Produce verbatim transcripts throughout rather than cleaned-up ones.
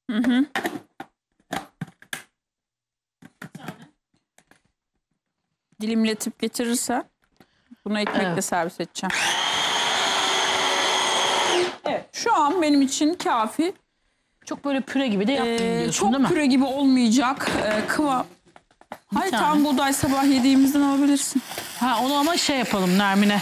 Hı hı. Dilimletip getirirsen bunu ekmekle Evet. servis edeceğim. Evet, şu an benim için kafi. Çok böyle püre gibi de yapmayayım Ee, diyorsun çok değil mi? püre gibi olmayacak ee, kıvam. Hayır, tane. tam buğday sabah yediğimizden alabilirsin. Ha, onu ama şey yapalım Nermin'e.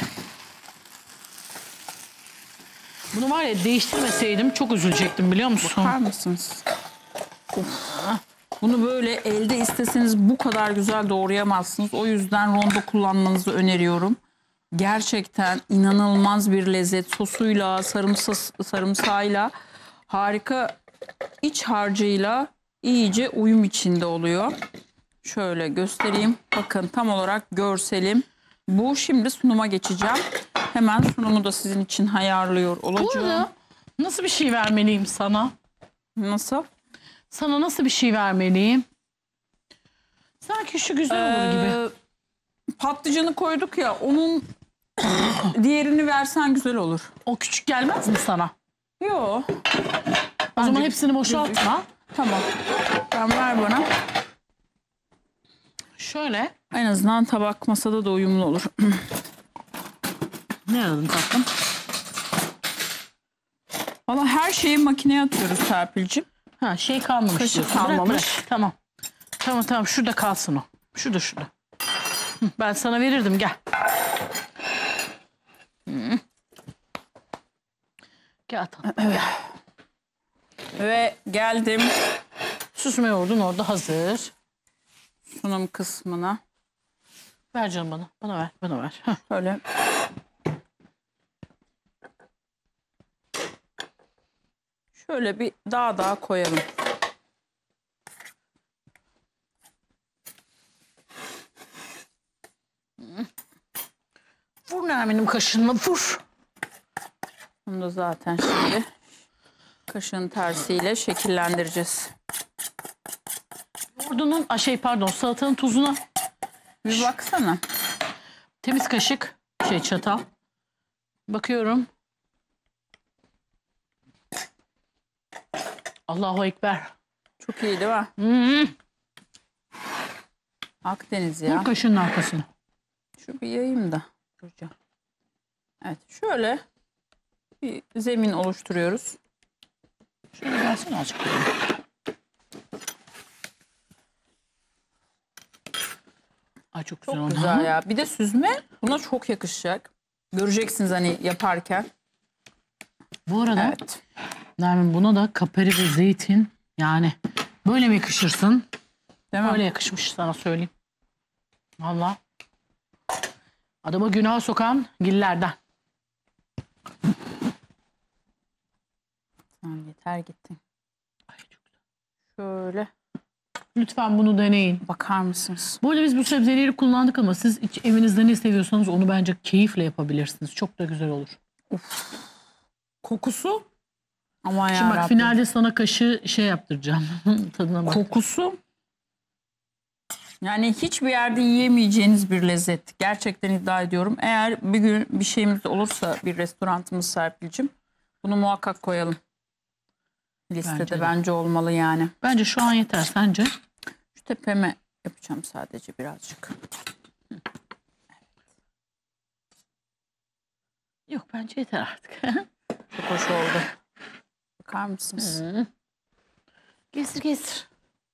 Bunu var ya, değiştirmeseydim çok üzülecektim, biliyor musun? Bakar mısınız? Of. Bunu böyle elde isteseniz bu kadar güzel doğrayamazsınız. O yüzden rondo kullanmanızı öneriyorum. Gerçekten inanılmaz bir lezzet. Sosuyla, sarımsa, sarımsağıyla, harika iç harcıyla iyice uyum içinde oluyor. Şöyle göstereyim. Bakın, tam olarak görselim. Bu, şimdi sunuma geçeceğim. Hemen sunumu da sizin için ayarlıyor Bu olacağım. arada nasıl bir şey vermeliyim sana? Nasıl? Sana nasıl bir şey vermeliyim? Sanki şu güzel olur gibi. Ee, patlıcanı koyduk ya, onun diğerini versen güzel olur. O küçük gelmez mi sana? Yo. O zaman hepsini boşaltma. Tamam. Ben ver bana. Şöyle. En azından tabak masada da uyumlu olur. Ne aradın tatlım? Valla her şeyi makineye atıyoruz Serpil'ciğim. Ha, şey kalmamış. Kaşık diyorsun. Bırak, kalmamış. bırak. Tamam. Tamam tamam, şurada kalsın o. Şurada şurada. Hı, ben sana verirdim, gel. Hı. Gel tatlım, gel. Ve geldim Süsme yoğurdun orada hazır. sunum kısmına. Ver canım bana. Bana ver. Bana ver. Heh. Şöyle. Şöyle bir daha daha koyalım. Vur Nermin'im kaşığınla, vur. Bunu da zaten şimdi kaşığın tersiyle şekillendireceğiz. Yoğurdunun, a şey pardon, salatanın tuzuna Bir baksana. temiz kaşık, şey çatal. Bakıyorum. Allahu Ekber. Çok iyi değil mi? Hmm. Akdeniz Vur ya. kaşığın arkasını. Şu bir yayayım da. Duracağım. Evet, şöyle bir zemin oluşturuyoruz. Şöyle gelsene azıcık. Ay çok güzel Çok oldu. güzel ya. Bir de süzme buna çok yakışacak. Göreceksiniz hani yaparken. Bu arada Evet. Nermin, buna da kapari ve zeytin, yani böyle mi yakışırsın? Değil mi? Öyle yakışmış, sana söyleyeyim. Vallahi. Adama günah sokan gillerden. Tamam, yeter gittin. Ay çok güzel. Şöyle Lütfen bunu deneyin. bakar mısınız? Bu arada biz bu sebzeleri kullandık ama siz iç- evinizde ne seviyorsanız onu bence keyifle yapabilirsiniz. Çok da güzel olur. Kokusu. Aman Şimdi bak, yarabbim. finalde sana kaşığı şey yaptıracağım. Tadına bak. Kokusu. Yani hiçbir yerde yiyemeyeceğiniz bir lezzet. Gerçekten iddia ediyorum. Eğer bir gün bir şeyimiz olursa, bir restoranımız Serpil'cim, bunu muhakkak koyalım. Listede Bence bence, de. olmalı yani. Bence şu an yeter, sence? Şu tepeme yapacağım sadece birazcık. Yok, bence yeter artık. Çok hoş oldu. Bakar mısınız? Gezdir gezdir.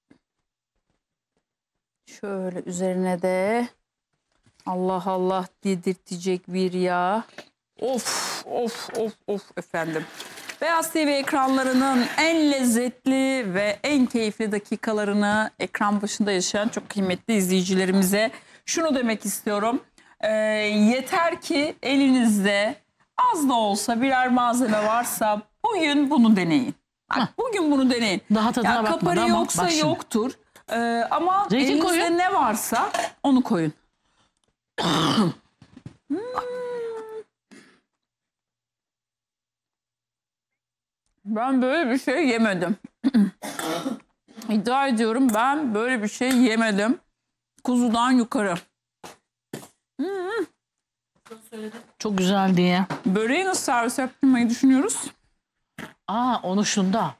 Şöyle üzerine de Allah Allah dedirtecek bir yağ. Of of of of efendim. Beyaz T V ekranlarının en lezzetli ve en keyifli dakikalarını ekran başında yaşayan çok kıymetli izleyicilerimize şunu demek istiyorum. Ee, yeter ki elinizde az da olsa birer malzeme varsa bugün bunu deneyin. Bak, bugün bunu deneyin. Daha tadına Ya, bakmadı kapari ama yoksa bak şimdi. yoktur. Ee, ama Zeytin elinizde koyun. ne varsa onu koyun. Hmm. Ben böyle bir şey yemedim. İddia ediyorum, ben böyle bir şey yemedim. Kuzudan yukarı. Çok güzel diye. Böreği nasıl servis yaptırmayı düşünüyoruz? Aa, onu şunda.